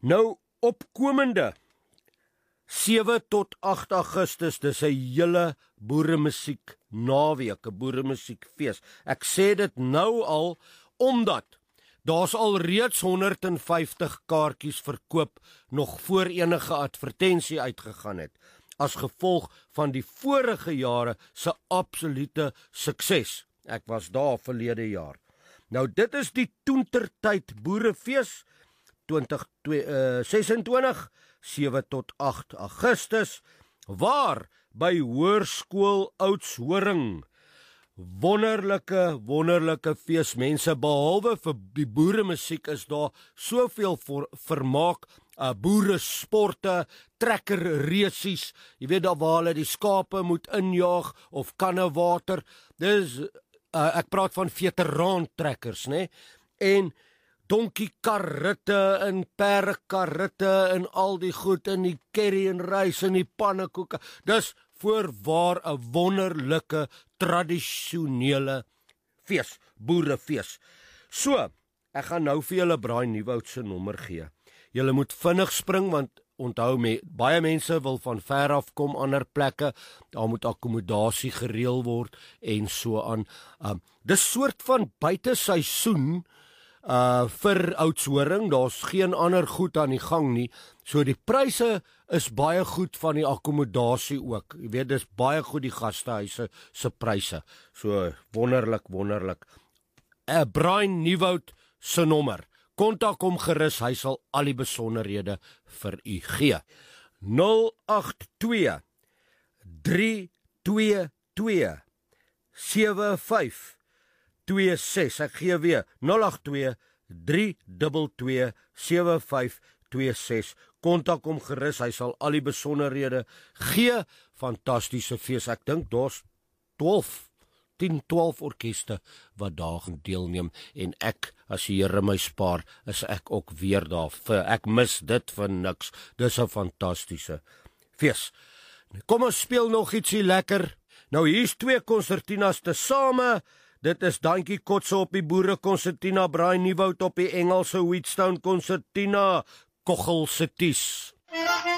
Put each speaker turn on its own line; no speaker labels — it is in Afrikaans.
Nou, opkomende 7 tot 8 Augustus, dis 'n hele boeremusiek naweek, 'n boeremusiekfees. Ek sê dit nou al, omdat daar's al reeds 150 kaartjies verkoop, nog voor enige advertensie uitgegaan het, as gevolg van die vorige jare se absolute sukses. Ek was daar verlede jaar. Nou, dit is die Toentertyd Boerefees, 2026, 7 tot 8 Augustus, waar by Hoërskool Oudtshoorn. Wonderlike fees, mense, behalwe vir die boeremusiek is daar soveel vermaak, boeresporte, trekkerresies, jy weet daar waar hulle die skape moet injaag, of kanne water, dis, ek praat van veteraantrekkers, né, en donkiekarritte en perdekarritte en al die goed, en die curry en rys en die pannekoeke, dis voorwaar 'n wonderlike tradisionele fees, boerefees. So, ek gaan nou vir julle Braai Nieuwoud se nommer gee. Julle moet vinnig spring, want onthou baie mense wil van ver af kom, ander plekke, daar moet akkommodasie gereël word en so aan. Dis soort van buiteseisoen vir Oudtshoorn, daar's geen ander goed aan die gang nie, so die pryse is baie goed van die akkommodasie ook, jy weet, dis baie goed die gastehuise se pryse, so wonderlik. Braai Nieuwoud se nommer, kontak hom gerus, hy sal al die besonderhede vir u gee. 082 322 7526, ek gee weer, 082 322 7526, kontak hom gerus, hy sal al die besonderhede gee. Fantastiese fees, ek dink daar's 10-12 orkeste wat daar gaan deelneem, en ek, as die Here my spaar, is ek ook weer daar, ek mis dit vir niks, dis 'n fantastiese fees. Kom ons speel nog ietsie lekker. Nou hier's 2 konsertinas te same, dit is Dantjie Kotse op die boere konsertina, Braai Nieuwoud op die Engelse Wheatstone konsertina, Koggel se Ties.